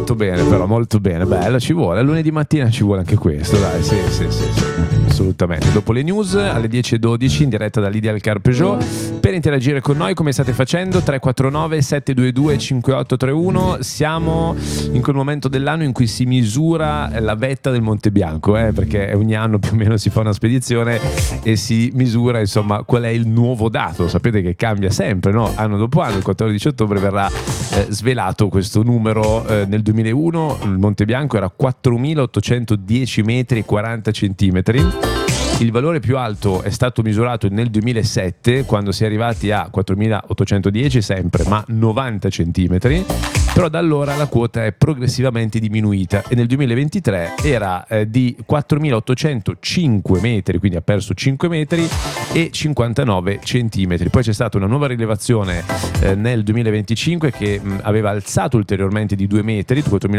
molto bene, però molto bene. Bello, ci vuole. Lunedì mattina ci vuole anche questo, dai. Sì. Assolutamente. Dopo le news alle 10:12 in diretta da Lydia Car Peugeot. Per interagire con noi, come state facendo? 349 722 5831. Siamo in quel momento dell'anno in cui si misura la vetta del Monte Bianco, perché ogni anno più o meno si fa una spedizione e si misura, insomma, qual è il nuovo dato. Sapete che cambia sempre, no? Anno dopo anno. Il 14 ottobre verrà svelato questo numero. Nel 2001 il Monte Bianco era 4.810 metri e 40 centimetri. Il valore più alto è stato misurato nel 2007, quando si è arrivati a 4.810 sempre, ma 90 centimetri. Però da allora la quota è progressivamente diminuita e nel 2023 era di 4.805 metri, quindi ha perso 5 metri e 59 centimetri. Poi c'è stata una nuova rilevazione nel 2025 che aveva alzato ulteriormente di 2 metri,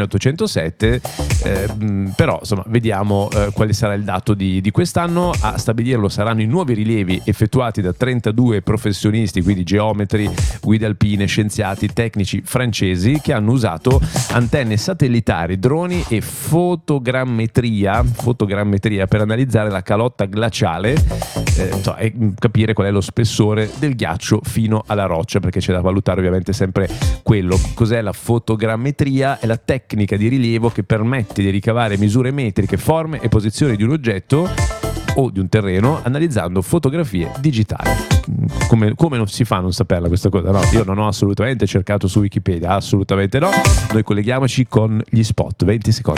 4.807, però insomma vediamo quale sarà il dato di quest'anno. A stabilirlo saranno i nuovi rilievi effettuati da 32 professionisti, quindi geometri, guide alpine, scienziati, tecnici francesi, che hanno usato antenne satellitari, droni e fotogrammetria per analizzare la calotta glaciale e capire qual è lo spessore del ghiaccio fino alla roccia, perché c'è da valutare ovviamente sempre quello. Cos'è la fotogrammetria? È la tecnica di rilievo che permette di ricavare misure metriche, forme e posizioni di un oggetto o di un terreno analizzando fotografie digitali. Come non si fa a non saperla questa cosa? No, io non ho assolutamente cercato su Wikipedia, assolutamente no. Noi colleghiamoci con gli spot, 20 secondi.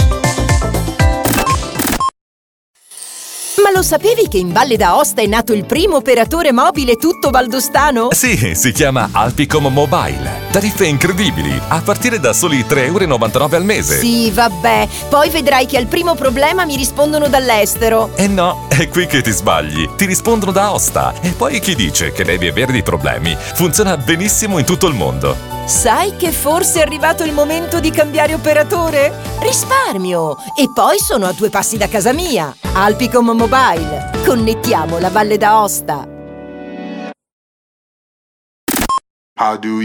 Ma lo sapevi che in Valle d'Aosta è nato il primo operatore mobile tutto valdostano? Sì, si chiama Alpicom Mobile. Tariffe incredibili, a partire da soli 3,99 € al mese. Sì, vabbè. Poi vedrai che al primo problema mi rispondono dall'estero. Eh no, è qui che ti sbagli. Ti rispondono da Aosta. E poi chi dice che devi avere dei problemi? Funziona benissimo in tutto il mondo. Sai che forse è arrivato il momento di cambiare operatore? Risparmio! E poi sono a 2 passi da casa mia. Alpicom Mobile. Connettiamo la Valle d'Aosta. How do